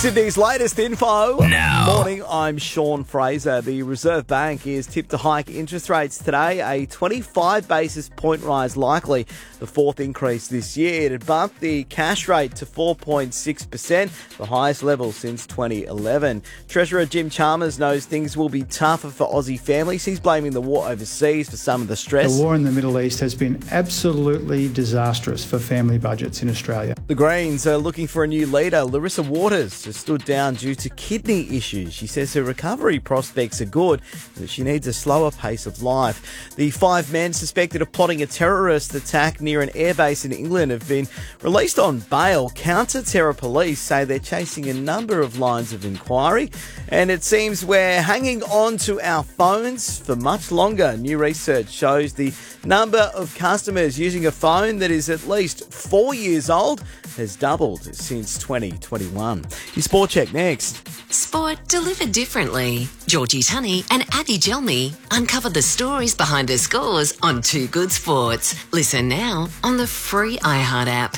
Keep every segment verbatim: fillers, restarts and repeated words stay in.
Sydney's latest info. Now. Morning, I'm Sean Fraser. The Reserve Bank is tipped to hike interest rates today. A twenty-five basis point rise likely, the fourth increase this year. It bumped the cash rate to four point six percent, the highest level since twenty eleven. Treasurer Jim Chalmers knows things will be tougher for Aussie families. He's blaming the war overseas for some of the stress. The war in the Middle East has been absolutely disastrous for family budgets in Australia. The Greens are looking for a new leader. Larissa Waters has stood down due to kidney issues. She says her recovery prospects are good, but she needs a slower pace of life. The five men suspected of plotting a terrorist attack near an airbase in England have been released on bail. Counter-terror police say they're chasing a number of lines of inquiry, and it seems we're hanging on to our phones for much longer. New research shows the number of customers using a phone that is at least four years old has doubled since twenty twenty-one. Your Sport Check next. Sport delivered differently. Georgie Tunney and Abby Gelmy uncover the stories behind the scores on Two Good Sports. Listen now on the free iHeart app.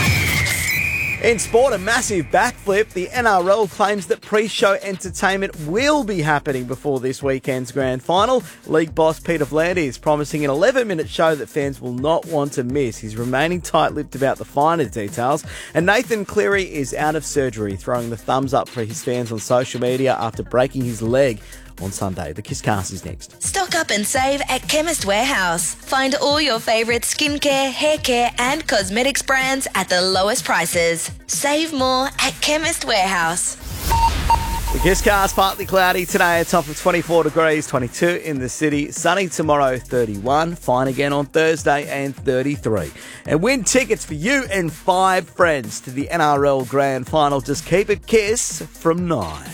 In sport, a massive backflip. The N R L claims that pre-show entertainment will be happening before this weekend's grand final. League boss Peter V'landys is promising an eleven-minute show that fans will not want to miss. He's remaining tight-lipped about the finer details. And Nathan Cleary is out of surgery, throwing the thumbs up for his fans on social media after breaking his leg on Sunday. The Kisscast is next. Stock up and save at Chemist Warehouse. Find all your favourite skincare, hair care and cosmetics brands at the lowest prices. Save more at Chemist Warehouse. The Kisscast, partly cloudy today, a top of twenty-four degrees, twenty-two in the city. Sunny tomorrow, thirty-one. Fine again on Thursday and thirty-three. And win tickets for you and five friends to the N R L Grand Final. Just keep it Kiss from nine.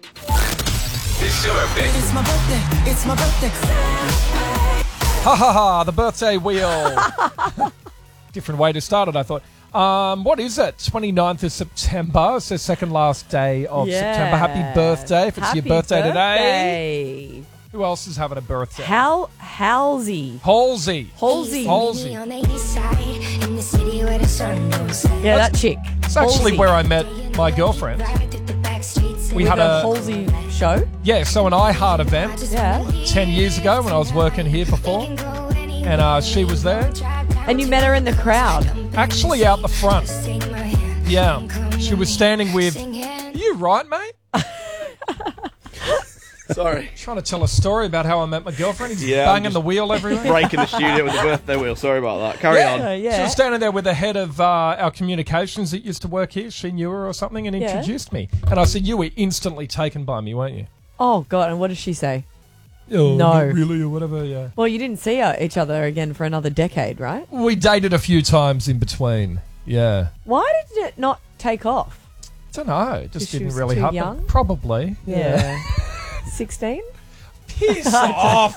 It's your birthday. It's my birthday. It's my birthday. Ha ha ha, the birthday wheel. Different way to start it, I thought. Um, what is it? twenty-ninth of September. It's the second last day of Yeah. September. Happy birthday if it's Happy your birthday, birthday today. Who else is having a birthday? Hal Halsey. Halsey. Halsey. Halsey. Yeah, that chick. It's actually Halsey. where I met my girlfriend. We With had the a Halsey show. yeah, so an iHeart event Yeah. ten years ago when I was working here before, and uh, she was there. And you met her in the crowd. Actually, out the front. Yeah, she was standing with. Are you right, mate? Sorry. Trying to tell a story about how I met my girlfriend. He's Yeah, I'm banging just the wheel everywhere. Breaking the studio with the birthday wheel. Sorry about that. Carry Yeah. on. Uh, She yeah. was standing there with the head of uh, our communications that used to work here. She knew her or something and Yeah. introduced me. And I said, you were instantly taken by me, weren't you? Oh, God. And what did she say? Oh, No. not really, or whatever, yeah. Well, you didn't see her, each other again for another decade, right? We dated a few times in between. Yeah. Why did it not take off? Don't know. It just She didn't was really too happen. young? Probably. Yeah. sixteen? Piss off.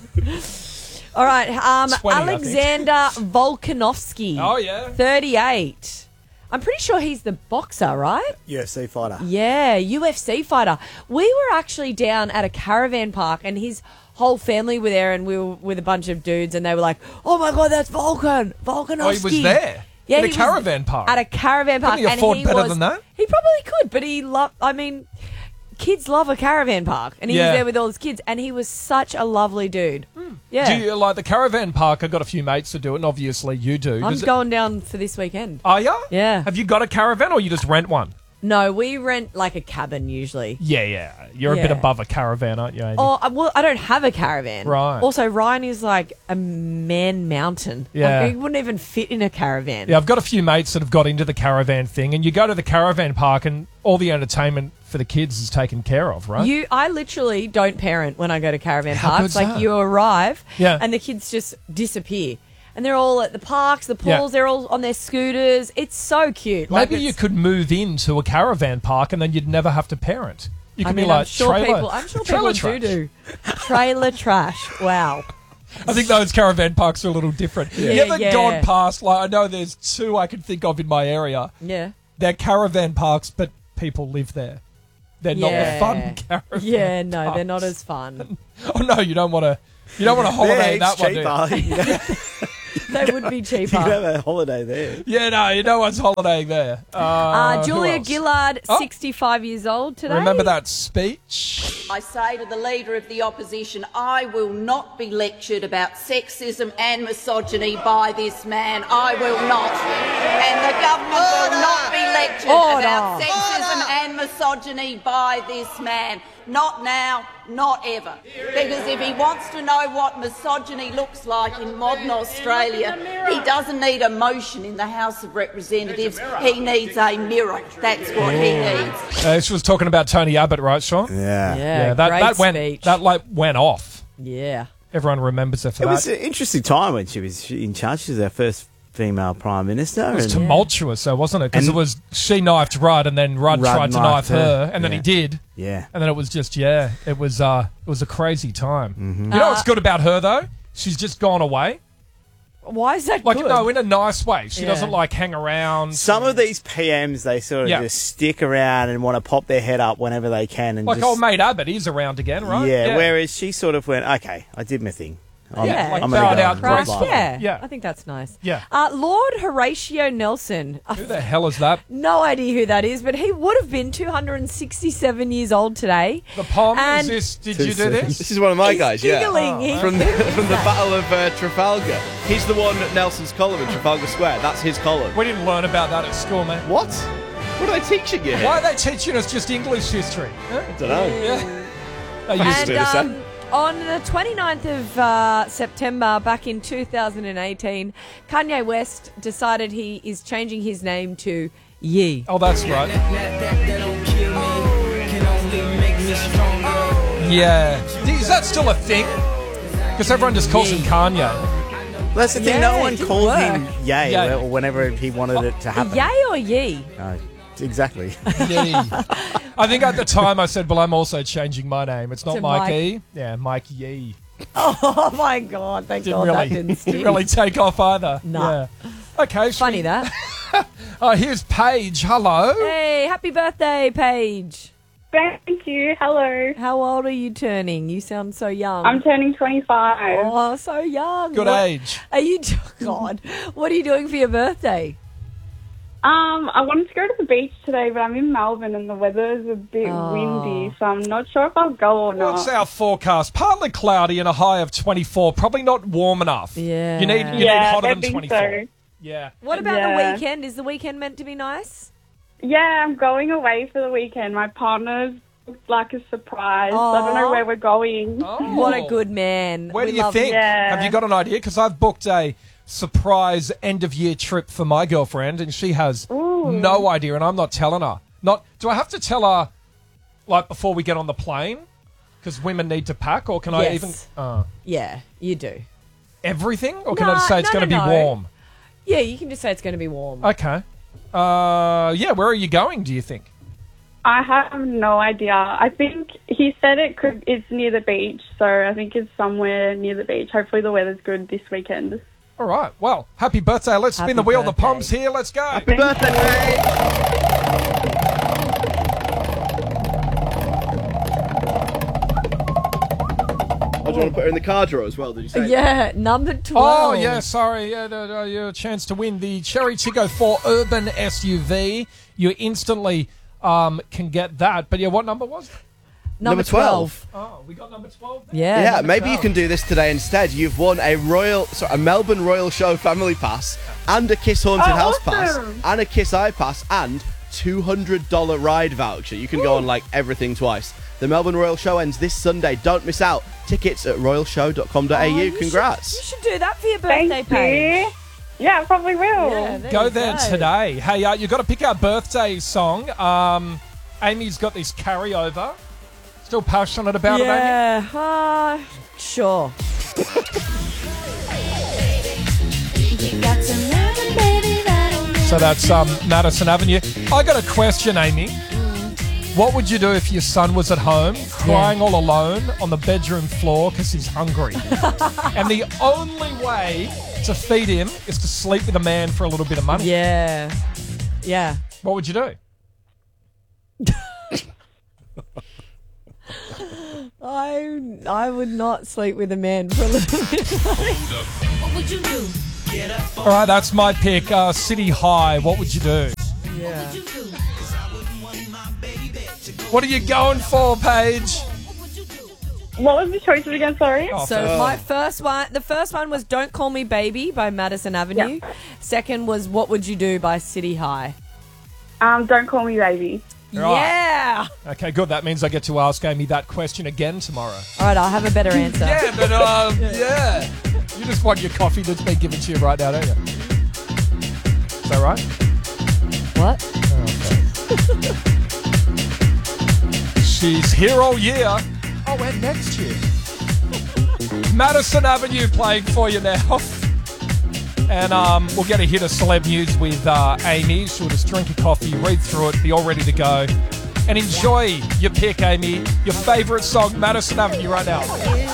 All right. Um, twenty, I think. Alexander Volkanovski. Oh, yeah. thirty-eight. I'm pretty sure he's the boxer, right? U F C fighter. Yeah, U F C fighter. We were actually down at a caravan park and his whole family were there and we were with a bunch of dudes and they were like, oh my God, that's Volkan. Volkanovski. Oh, he was there? Yeah, At a he was caravan park? At a caravan park. Couldn't he and afford he better was, than that? He probably could, but he loved, I mean, kids love a caravan park. And he Yeah. was there with all his kids and he was such a lovely dude. Yeah. Do you like the caravan park? I've got a few mates that do it, and obviously you do. I'm Does it- going down for this weekend. Are ya? Yeah. Have you got a caravan or you just rent one? No, we rent like a cabin usually. Yeah, yeah. You're a bit Yeah. above a caravan, aren't you, Amy? Oh, I- well, I don't have a caravan. Right. Also, Ryan is like a man mountain. Yeah. Like, he wouldn't even fit in a caravan. Yeah, I've got a few mates that have got into the caravan thing, and you go to the caravan park and all the entertainment for the kids is taken care of, right? You, I literally don't parent when I go to caravan How parks. good's Like that? you arrive, Yeah. and the kids just disappear, and they're all at the parks, the pools. Yeah. They're all on their scooters. It's so cute. Like, Maybe you it's- could move into a caravan park and then you'd never have to parent. You I could mean, be like I'm sure trailer, people. I'm sure trailer people do trash. do trailer trash. Wow. I think those caravan parks are a little different. Yeah, you ever yeah. gone past, like, I know there's two I can think of in my area. Yeah. They're caravan parks, but people live there. They're not Yeah. the fun caravan Yeah. No, parks. they're not as fun. Oh, no, you don't want to... You don't want to They're holiday heaps that one, do you? cheaper. You They would be You could cheaper. have a holiday there. Yeah, no, no one's holidaying there. Uh, Uh, who Julia else? Gillard, Oh. sixty-five years old today. Remember that speech? I say to the Leader of the Opposition, I will not be lectured about sexism and misogyny by this man. I will not. And the government will not be lectured Order. about sexism and misogyny by this man. Not now, not ever. Because if he wants to know what misogyny looks like in modern Australia, he doesn't need a motion in the House of Representatives. He needs a mirror. That's what he needs. Uh, she was talking about Tony Abbott, right, Sean? Yeah. Yeah, that, great that went speech. that like went off. Yeah. Everyone remembers her for It that. was an interesting time when she was in charge. She was our first female prime minister. It was and tumultuous, though, wasn't it? Because it And- was she knifed Rudd, and then Rudd, Rudd tried to knife knifed her, her. and then Yeah. he did, yeah. and then it was just yeah, it was uh, it was a crazy time. Mm-hmm. You know what's good about her though? She's just gone away. Why is that Like good? no, in a nice way. She Yeah. doesn't like hang around. Some of these P Ms, they sort of Yeah. just stick around and want to pop their head up whenever they can. And Like just, old mate Abbott, he's around again, right? Yeah, whereas she sort of went, okay, I did my thing. I'm, Yeah, like I'm gonna bowed go out and gracefully. live life. Yeah, Yeah. I think that's nice. Yeah. Uh, Lord Horatio Nelson. Uh, Who the hell is that? no idea who that is, but he would have been two hundred sixty-seven years old today. The Pom? And- Is this? Did Too you do soon. this? This is one of my He's guys, yeah. giggling. He- From the, from the Battle of uh, Trafalgar. He's the one at Nelson's column in Trafalgar Square. That's his column. We didn't learn about that at school, man. What? What are they teaching you here? Why are they teaching us just English history? Huh? I don't know. Yeah. They used And to. um, on the twenty-ninth of uh, September, back in two thousand eighteen, Kanye West decided he is changing his name to Ye. Oh, that's right. Yeah. Is that still a thing? Because everyone just calls him Kanye. Well, that's the thing. Yeah, no it one didn't called work. him Yay, Yay. or whenever he wanted it to happen. Yay or Ye? No, exactly. Yee. I think at the time I said, well, I'm also changing my name. It's not To Mike Mike. E. Yeah, Mike Yee. Oh my God! Thank Didn't God really, that didn't stick. didn't really take off either. Nah. Yeah. Okay. should Funny we- that. Oh, here's Paige. Hello. Hey, happy birthday, Paige. Thank you. Hello. How old are you turning? You sound so young. I'm turning twenty-five. Oh, so young. Good What- age. Are you? God, what are you doing for your birthday? Um, I wanted to go to the beach today, but I'm in Melbourne and the weather is a bit Oh. windy, so I'm not sure if I'll go or not. What's our forecast? Partly cloudy and a high of twenty-four. Probably not warm enough. Yeah. You need you yeah, need hotter I than think twenty-four. so. Yeah. What about Yeah. the weekend? Is the weekend meant to be nice? Yeah, I'm going away for the weekend. My partner's booked like a surprise. I don't Aw. know where we're going. Oh. What a good man. Where We do you love think? Yeah. Have you got an idea? Because I've booked a surprise end of year trip for my girlfriend, and she has Ooh. no idea, and I'm not telling her. Not. Do I have to tell her like before we get on the plane? Because women need to pack, or can I Yes. even uh, Yeah, you do. everything, or can I No, just say it's no, going to no, be no. warm? Yeah, you can just say it's going to be warm. Okay. Uh, yeah. Where are you going? Do you think? I have no idea. I think he said it could. It's near the beach, so I think it's somewhere near the beach. Hopefully the weather's good this weekend. All right. Well, happy birthday. Let's spin Happy the wheel. The birthday. Pom's here. Let's go. Happy birthday, Paige! Oh, do you want to put her in the car drawer as well, did you say? Yeah, number twelve. Oh, yeah, sorry. Yeah, no, no, your chance to win the Cherry Chico four Urban S U V. You instantly um, can get that. But yeah, what number was it? Number, Number twelve. Oh, we got number twelve there? Yeah. Yeah, number maybe you twelve. can do this today instead. You've won a Royal, sorry, a Melbourne Royal Show Family Pass and a Kiss Haunted Oh, House awesome. Pass and a Kiss Eye Pass and two hundred dollars ride voucher. You can go on like everything twice. The Melbourne Royal Show ends this Sunday. Don't miss out. Tickets at royal show dot com dot a u. Oh, you Congrats. Should, you should do that for your birthday, Thank Paige. you. Yeah, I probably will. Yeah, there Go you there go. today. Hey, uh, you've got to pick our birthday song. Um, Amy's got this carryover. Still passionate about it, Amy? Yeah, uh, sure. So that's um, Madison Avenue. I got a question, Amy. What would you do if your son was at home crying all alone on the bedroom floor because he's hungry? And the only way to feed him is to sleep with a man for a little bit of money. Yeah. Yeah. What would you do? I I would not sleep with a man for a little bit. What would you do All right, that's my pick. Uh, City High. What would you do? Yeah. What are you going for, Paige? What was the choices again? Sorry. Oh, So fair. my first one, the first one was "Don't Call Me Baby" by Madison Avenue. Second was "What Would You Do" by City High. Um, don't call me baby. Right. Yeah. Okay, good. That means I get to ask Amy that question again tomorrow. All right, I'll have a better answer. Yeah, but um, yeah. You just want your coffee that's been given to you right now, don't you? Is that right? What? Okay. She's here all year. Oh, and next year. Madison Avenue playing for you now. And um, we'll get a hit of celeb news with uh, Amy. She'll just drink a coffee, read through it, be all ready to go. And enjoy your pick, Amy. Your favourite song, Madison Avenue, right now.